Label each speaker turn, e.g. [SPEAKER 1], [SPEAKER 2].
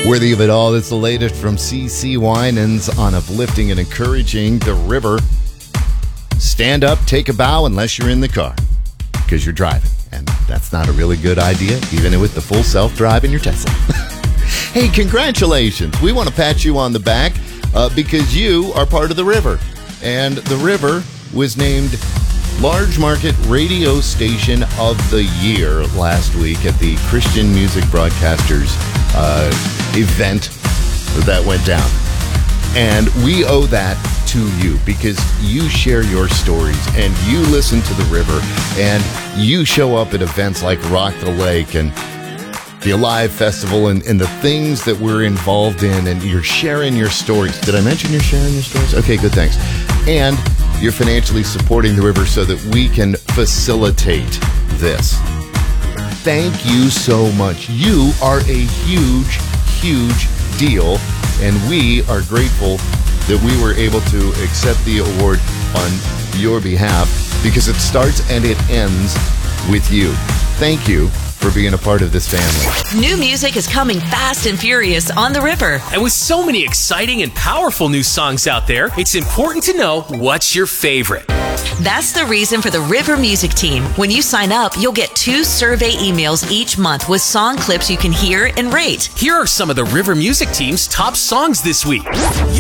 [SPEAKER 1] Worthy of it all is the latest from CeCe Winans on uplifting and encouraging the river. Stand up, take a bow, unless you're in the car, because you're driving. And that's not a really good idea, even with the full self-drive in your Tesla. Hey, congratulations. We want to pat you on the back because you are part of the river. And the river was named Large Market Radio Station of the Year last week at the Christian Music Broadcasters event that went down. And we owe that to you because you share your stories and you listen to the river and you show up at events like Rock the Lake and the Alive Festival and the things that we're involved in, and you're sharing your stories. Did I mention you're sharing your stories? Okay, good, thanks. And you're financially supporting the river so that we can facilitate this. Thank you so much. You are a huge, huge deal, and we are grateful that we were able to accept the award on your behalf because it starts and it ends with you. Thank you for being a part of this family.
[SPEAKER 2] New music is coming fast and furious on the river.
[SPEAKER 3] And with so many exciting and powerful new songs out there, it's important to know what's your favorite.
[SPEAKER 2] That's the reason for the River Music Team. When you sign up, you'll get 2 survey emails each month with song clips you can hear and rate.
[SPEAKER 3] Here are some of the River Music Team's top songs this week.